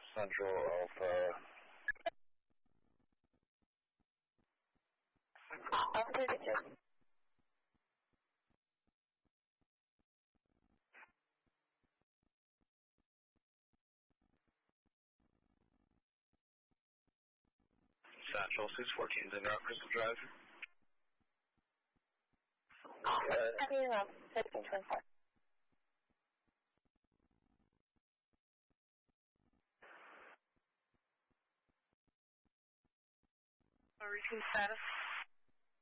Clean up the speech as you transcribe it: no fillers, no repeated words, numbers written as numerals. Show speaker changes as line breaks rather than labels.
Central Alpha.
Alpha 32.
Central 614 in Crystal Drive.
Happy 1524.
Reaching status.